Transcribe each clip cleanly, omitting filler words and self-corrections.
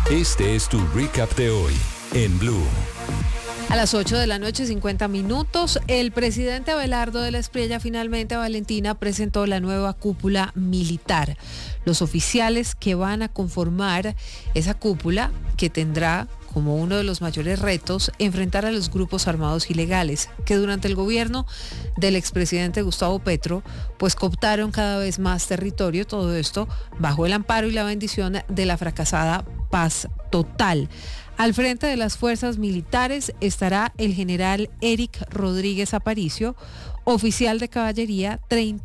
Este es tu recap de hoy en Blue. A las 8 de la noche, 50 minutos, el presidente Abelardo de la Espriella finalmente, Valentina, presentó la nueva cúpula militar. Los oficiales que van a conformar esa cúpula, que tendrá como uno de los mayores retos enfrentar a los grupos armados ilegales, que durante el gobierno del expresidente Gustavo Petro, pues cooptaron cada vez más territorio, todo esto bajo el amparo y la bendición de la fracasada paz total. Al frente de las fuerzas militares estará el general Eric Rodríguez Aparicio, oficial de caballería,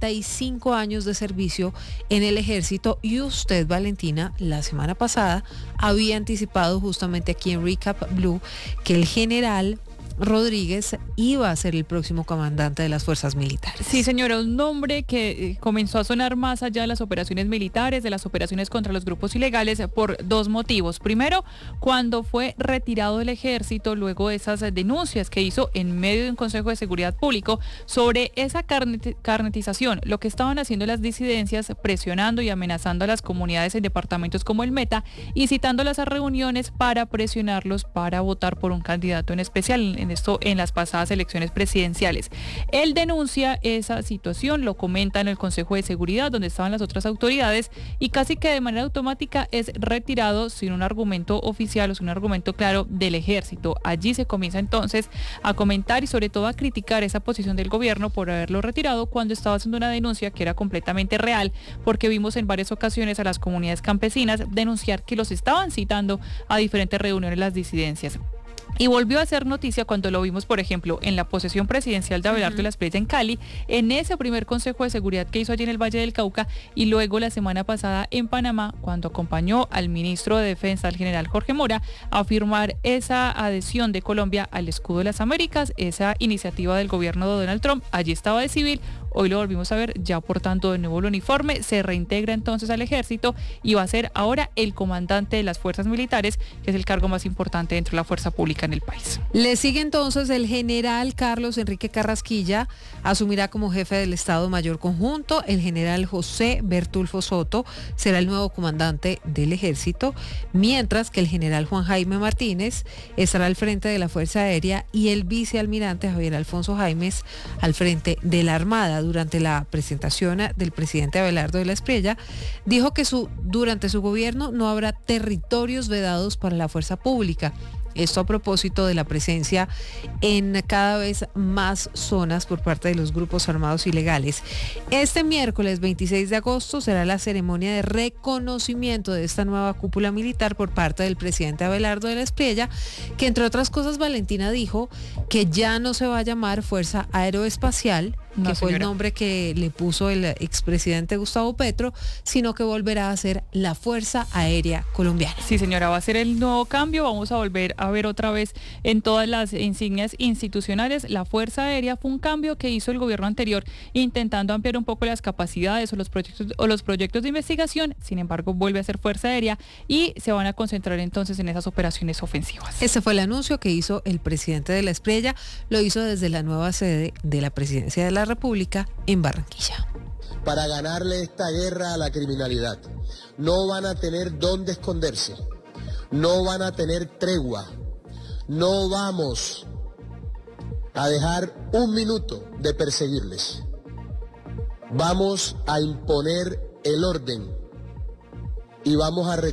35 años de servicio en el ejército, y usted, Valentina, la semana pasada había anticipado justamente aquí en Recap Blue que el general Rodríguez iba a ser el próximo comandante de las fuerzas militares. Sí, señora, un nombre que comenzó a sonar más allá de las operaciones militares, de las operaciones contra los grupos ilegales, por dos motivos. Primero, cuando fue retirado del ejército luego de esas denuncias que hizo en medio de un Consejo de Seguridad Público sobre esa carnetización, lo que estaban haciendo las disidencias, presionando y amenazando a las comunidades en departamentos como el Meta y citándolas a reuniones para presionarlos para votar por un candidato en especial, en las pasadas elecciones presidenciales. Él denuncia esa situación, lo comenta en el Consejo de Seguridad, donde estaban las otras autoridades, y casi que de manera automática es retirado sin un argumento oficial o sin un argumento claro del ejército. Allí se comienza entonces a comentar y sobre todo a criticar esa posición del gobierno por haberlo retirado cuando estaba haciendo una denuncia que era completamente real, porque vimos en varias ocasiones a las comunidades campesinas denunciar que los estaban citando a diferentes reuniones las disidencias. Y volvió a hacer noticia cuando lo vimos, por ejemplo, en la posesión presidencial de Abelardo de la Espriella en Cali, en ese primer Consejo de Seguridad que hizo allí en el Valle del Cauca, y luego la semana pasada en Panamá, cuando acompañó al ministro de Defensa, el general Jorge Mora, a firmar esa adhesión de Colombia al Escudo de las Américas, esa iniciativa del gobierno de Donald Trump. Allí estaba de civil, hoy lo volvimos a ver ya portando de nuevo el uniforme, se reintegra entonces al ejército y va a ser ahora el comandante de las fuerzas militares, que es el cargo más importante dentro de la fuerza pública en el país. Le sigue entonces el general Carlos Enrique Carrasquilla, asumirá como jefe del Estado Mayor Conjunto. El general José Bertulfo Soto será el nuevo comandante del ejército, mientras que el general Juan Jaime Martínez estará al frente de la Fuerza Aérea y el vicealmirante Javier Alfonso Jaimes al frente de la Armada. Durante la presentación del presidente Abelardo de la Espriella, dijo que durante su gobierno no habrá territorios vedados para la fuerza pública. Esto a propósito de la presencia en cada vez más zonas por parte de los grupos armados ilegales. Este miércoles 26 de agosto será la ceremonia de reconocimiento de esta nueva cúpula militar por parte del presidente Abelardo de la Espriella, que entre otras cosas, Valentina, dijo que ya no se va a llamar Fuerza Aeroespacial, que fue el nombre que le puso el expresidente Gustavo Petro, sino que volverá a ser la Fuerza Aérea Colombiana. Sí, señora, va a ser el nuevo cambio. Vamos a volver a ver otra vez en todas las insignias institucionales. La Fuerza Aérea fue un cambio que hizo el gobierno anterior, intentando ampliar un poco las capacidades o los proyectos de investigación. Sin embargo, vuelve a ser Fuerza Aérea y se van a concentrar entonces en esas operaciones ofensivas. Ese fue el anuncio que hizo el presidente de la Espriella. Lo hizo desde la nueva sede de la Presidencia de la República en Barranquilla. Para ganarle esta guerra a la criminalidad, no van a tener dónde esconderse, no van a tener tregua, no vamos a dejar un minuto de perseguirles. Vamos a imponer el orden y vamos a